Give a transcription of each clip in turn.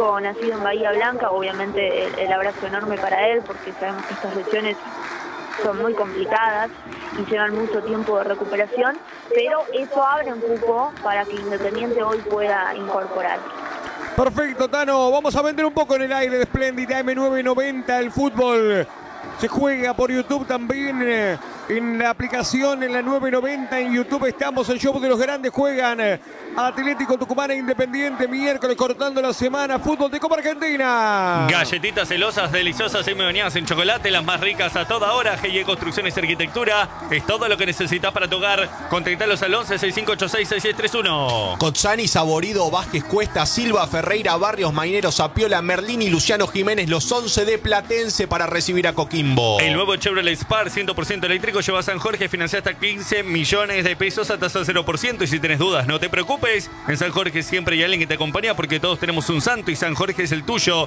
chico nacido en Bahía Blanca, obviamente el abrazo enorme para él, porque sabemos que estas lesiones son muy complicadas y llevan mucho tiempo de recuperación, pero eso abre un cupo para que Independiente hoy pueda incorporar. Perfecto, Tano. Vamos a vender un poco en el aire de Splendid AM990. El fútbol se juega por YouTube también. En la aplicación, en la 990 en YouTube estamos. El show de los grandes juegan Atlético Tucumán e Independiente. Miércoles cortando la semana. Fútbol de Copa Argentina. Galletitas celosas, deliciosas y bañadas en chocolate. Las más ricas a toda hora. GE Construcciones y Arquitectura. Es todo lo que necesitas para tu hogar. Contactalos al 11-6586-6631. Cotzani, Saborido, Vázquez Cuesta, Silva, Ferreira, Barrios, Mainero, Sapiola, Merlín y Luciano Jiménez. Los 11 de Platense para recibir a Coquimbo. El nuevo Chevrolet Spar 100% eléctrico lleva a San Jorge, financia hasta 15 millones de pesos a tasa 0%. Y si tenés dudas, no te preocupes. En San Jorge siempre hay alguien que te acompaña porque todos tenemos un santo y San Jorge es el tuyo.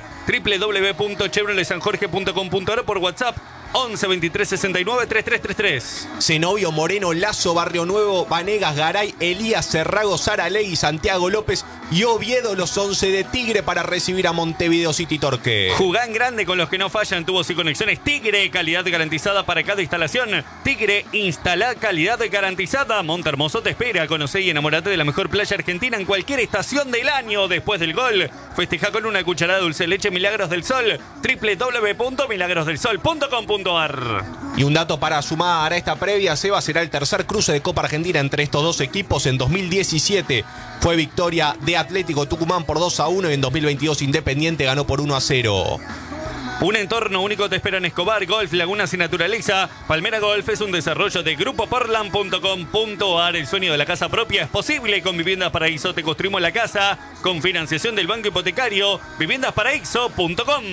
www.chevroletsanjorge.com.ar por WhatsApp 11 23 69 3333. Zenobio, Moreno, Lazo, Barrio Nuevo, Vanegas, Garay, Elías, Cerrago, Saralegui, Santiago López y Oviedo, los 11 de Tigre para recibir a Montevideo City Torque. Jugá en grande con los que no fallan tubos y conexiones. Tigre, calidad garantizada para cada instalación. Tigre, instala calidad garantizada. Monte Hermoso te espera. Conocé y enamorate de la mejor playa argentina en cualquier estación del año. Después del gol, festeja con una cucharada de dulce de leche Milagros del Sol. www.milagrosdelsol.com.ar. Y un dato para sumar a esta previa, Seba, será el tercer cruce de Copa Argentina entre estos dos equipos. En 2017 fue victoria de Atlético Tucumán por 2-1 y en 2022 Independiente ganó por 1-0. Un entorno único te espera en Escobar, Golf, Lagunas y Naturaleza. Palmera Golf es un desarrollo de grupoportland.com.ar. El sueño de la casa propia es posible con Viviendas Paraíso. Te construimos la casa con financiación del Banco Hipotecario. Viviendasparaíso.com.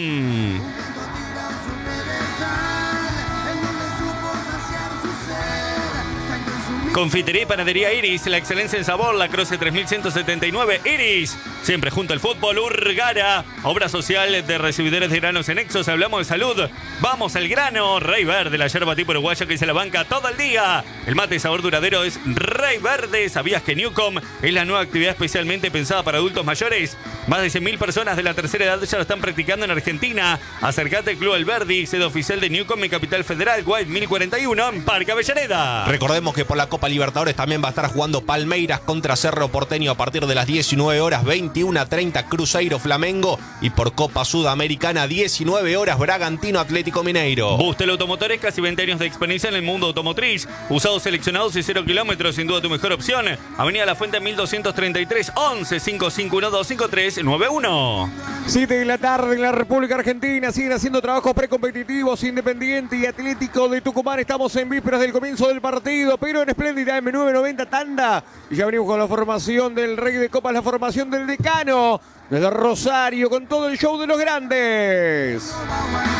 Confitería y Panadería Iris, la excelencia en sabor, La Croce 3179, Iris. Siempre junto al fútbol, Urgara. Obra social de recibidores de granos en Exos. Hablamos de salud. Vamos al grano. Rey Verde, la yerba tipo uruguaya que se la banca todo el día. El mate de sabor duradero es Rey Verde. ¿Sabías que Newcom es la nueva actividad especialmente pensada para adultos mayores? Más de 100.000 personas de la tercera edad ya lo están practicando en Argentina. Acércate al Club Alberdi, sede oficial de Newcom en Capital Federal, White 1041 en Parque Avellaneda. Recordemos que por la Copa Libertadores también va a estar jugando Palmeiras contra Cerro Porteño a partir de las 19 horas, 21:30 Cruzeiro Flamengo, y por Copa Sudamericana 19 horas Bragantino Atlético Mineiro. Bustel Automotores, casi 20 años de experiencia en el mundo automotriz. Usados seleccionados y 0 kilómetros, sin duda tu mejor opción. Avenida La Fuente 1233, 11 551 25391. 7 de la tarde en la República Argentina. Siguen haciendo trabajos precompetitivos Independiente y Atlético de Tucumán. Estamos en vísperas del comienzo del partido, pero en Splendid AM990 tanda. Y ya venimos con la formación del Rey de Copas, la formación del decano desde Rosario, con todo el show de los grandes.